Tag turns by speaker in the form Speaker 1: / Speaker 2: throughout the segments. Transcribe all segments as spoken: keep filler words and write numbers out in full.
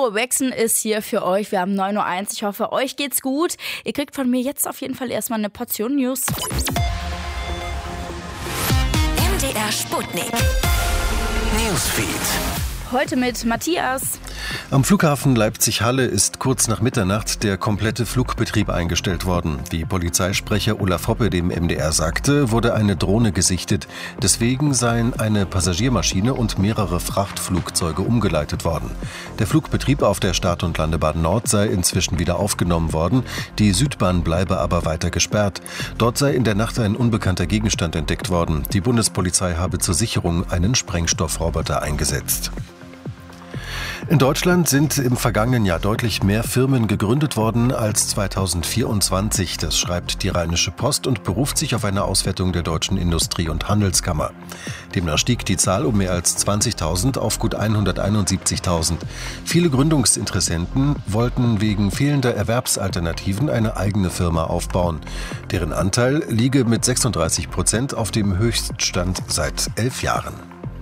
Speaker 1: Hallo, Wexen ist hier für euch. Wir haben neun Uhr eins. Ich hoffe, euch geht's gut. Ihr kriegt von mir jetzt auf jeden Fall erstmal eine Portion News.
Speaker 2: M D R Sputnik Newsfeed.
Speaker 1: Heute mit Matthias.
Speaker 3: Am Flughafen Leipzig-Halle ist kurz nach Mitternacht der komplette Flugbetrieb eingestellt worden. Wie Polizeisprecher Olaf Hoppe dem M D R sagte, wurde eine Drohne gesichtet. Deswegen seien eine Passagiermaschine und mehrere Frachtflugzeuge umgeleitet worden. Der Flugbetrieb auf der Start- und Landebahn Nord sei inzwischen wieder aufgenommen worden. Die Südbahn bleibe aber weiter gesperrt. Dort sei in der Nacht ein unbekannter Gegenstand entdeckt worden. Die Bundespolizei habe zur Sicherung einen Sprengstoffroboter eingesetzt. In Deutschland sind im vergangenen Jahr deutlich mehr Firmen gegründet worden als zweitausendvierundzwanzig. Das schreibt die Rheinische Post und beruft sich auf eine Auswertung der Deutschen Industrie- und Handelskammer. Demnach stieg die Zahl um mehr als zwanzigtausend auf gut hunderteinundsiebzigtausend. Viele Gründungsinteressenten wollten wegen fehlender Erwerbsalternativen eine eigene Firma aufbauen. Deren Anteil liege mit sechsunddreißig Prozent auf dem Höchststand seit elf Jahren.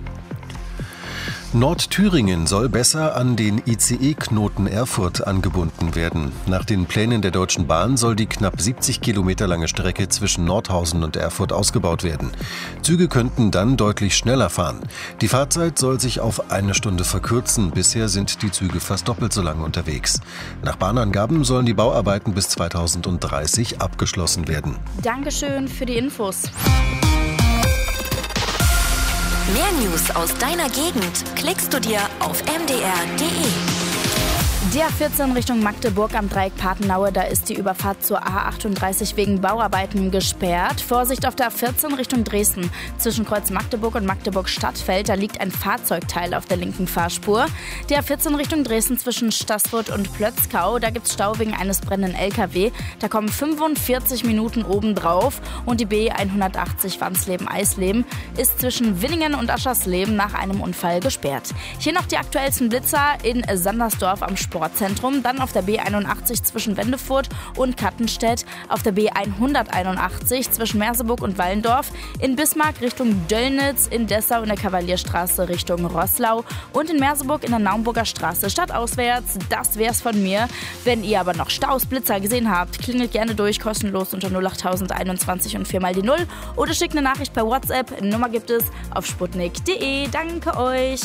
Speaker 3: Nordthüringen soll besser an den I C E-Knoten Erfurt angebunden werden. Nach den Plänen der Deutschen Bahn soll die knapp siebzig Kilometer lange Strecke zwischen Nordhausen und Erfurt ausgebaut werden. Züge könnten dann deutlich schneller fahren. Die Fahrzeit soll sich auf eine Stunde verkürzen. Bisher sind die Züge fast doppelt so lange unterwegs. Nach Bahnangaben sollen die Bauarbeiten bis zweitausenddreißig abgeschlossen werden.
Speaker 1: Dankeschön für die Infos.
Speaker 2: Mehr News aus deiner Gegend klickst du dir auf m d r punkt d e.
Speaker 1: Die A vierzehn Richtung Magdeburg am Dreieck Papenaue, da ist die Überfahrt zur A achtunddreißig wegen Bauarbeiten gesperrt. Vorsicht auf der A vierzehn Richtung Dresden. Zwischen Kreuz Magdeburg und Magdeburg-Stadtfeld, da liegt ein Fahrzeugteil auf der linken Fahrspur. Die A vierzehn Richtung Dresden zwischen Stassfurt und Plötzkau, da gibt es Stau wegen eines brennenden L K W. Da kommen fünfundvierzig Minuten obendrauf. Und die B hundertachtzig Wansleben-Eisleben ist zwischen Winningen und Aschersleben nach einem Unfall gesperrt. Hier noch die aktuellsten Blitzer in Sandersdorf am Sport. Sportzentrum, dann auf der B einundachtzig zwischen Wendefurt und Kattenstedt, auf der B hunderteinundachtzig zwischen Merseburg und Wallendorf, in Bismarck Richtung Döllnitz, in Dessau in der Kavalierstraße Richtung Roßlau und in Merseburg in der Naumburger Straße stadtauswärts. Das wär's von mir. Wenn ihr aber noch Staus, Blitzer gesehen habt, klingelt gerne durch, kostenlos unter null acht einundzwanzig und viermal die Null oder schickt eine Nachricht per WhatsApp. Nummer gibt es auf sputnik punkt d e. Danke euch.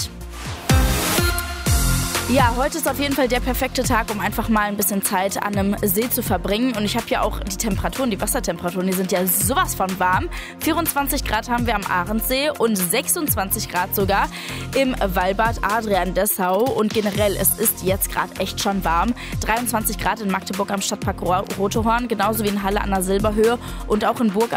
Speaker 1: Ja, heute ist auf jeden Fall der perfekte Tag, um einfach mal ein bisschen Zeit an einem See zu verbringen. Und ich habe ja auch die Temperaturen, die Wassertemperaturen, die sind ja sowas von warm. vierundzwanzig Grad haben wir am Ahrensee und sechsundzwanzig Grad sogar im Wallbad Adrian Dessau. Und generell, es ist jetzt gerade echt schon warm. dreiundzwanzig Grad in Magdeburg am Stadtpark Rotehorn, genauso wie in Halle an der Silberhöhe und auch in Burg